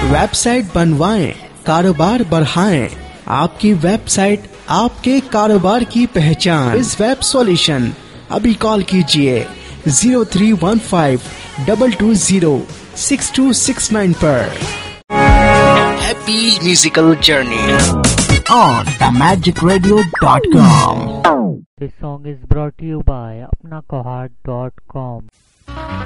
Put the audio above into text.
Website बनवाएं, कारोबार बढ़ाएं। आपकी वेबसाइट आपके कारोबार की पहचान। इस वेब सॉल्यूशन अभी कॉल कीजिए 0315-220-6269 पर। Happy musical journey on themagicradio.com. This song is brought to you by apnakohat.com.